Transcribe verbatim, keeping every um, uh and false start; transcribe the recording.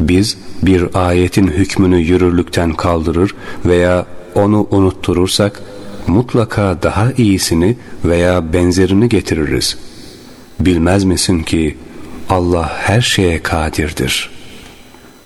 biz bir ayetin hükmünü yürürlükten kaldırır veya onu unutturursak mutlaka daha iyisini veya benzerini getiririz. Bilmez misin ki Allah her şeye kadirdir.